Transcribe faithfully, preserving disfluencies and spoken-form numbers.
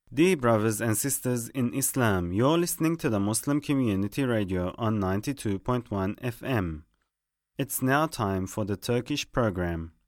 Dear brothers and sisters in Islam, you're listening to the Muslim Community Radio on ninety-two point one F M. It's now time for the Turkish program.